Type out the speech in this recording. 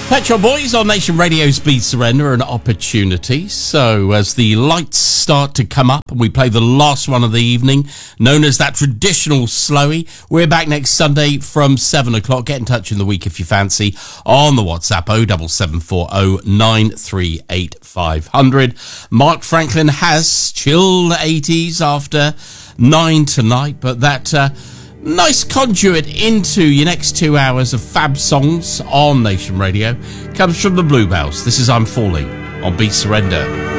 Pet Shop Boys on Nation Radio's Beat Surrender, an opportunity. So as the lights start to come up and we play the last one of the evening, known as that traditional slowie, we're back next Sunday from 7 o'clock. Get in touch in the week if you fancy on the WhatsApp 07740 938 500. Mark Franklin has chilled 80s after 9 tonight, but that nice conduit into your next 2 hours of fab songs on Nation Radio comes from the Bluebells. This is I'm Falling on Beat Surrender.